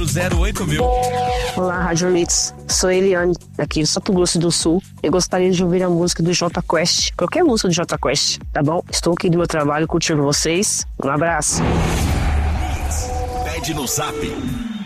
08000. Olá, Rádio Mix. Sou Eliane, aqui do Mato Grosso do Sul. Eu gostaria de ouvir a música do Jota Quest, qualquer música do Jota Quest, tá bom? Estou aqui do meu trabalho curtindo vocês. Um abraço. Pede no Zap